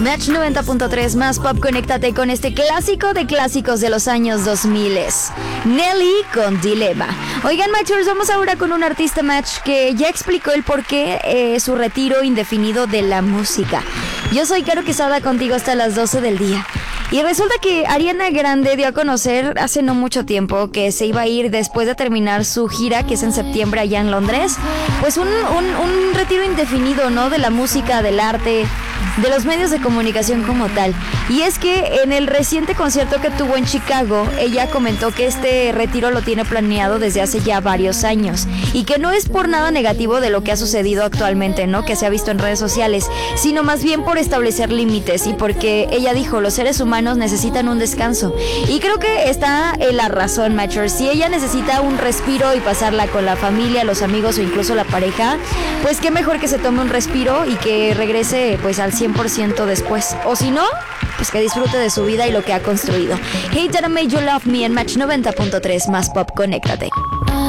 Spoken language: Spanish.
Match 90.3 más pop, conéctate con este clásico de clásicos de los años 2000. Nelly con Dilema. Oigan, Matchers, vamos ahora con un artista Match que ya explicó el porqué su retiro indefinido de la música. Yo soy Caro Quesada, contigo hasta las 12 del día. Y resulta que Ariana Grande dio a conocer hace no mucho tiempo que se iba a ir después de terminar su gira, que es en septiembre allá en Londres. Pues un retiro indefinido, ¿no? De la música, del arte, de los medios de comunicación como tal. Y es que en el reciente concierto que tuvo en Chicago, ella comentó que este retiro lo tiene planeado desde hace ya varios años. Y que no es por nada negativo de lo que ha sucedido actualmente, ¿no? Que se ha visto en redes sociales, sino más bien por establecer límites y porque ella dijo, los seres humanos necesitan un descanso. Y creo que está en la razón, Matcher. Si ella necesita un respiro y pasarla con la familia, los amigos o incluso la pareja, pues qué mejor que se tome un respiro y que regrese pues al 100% después. O si no, pues que disfrute de su vida y lo que ha construido. Hey, That I Made You Love Me en Match 90.3 más pop, conéctate.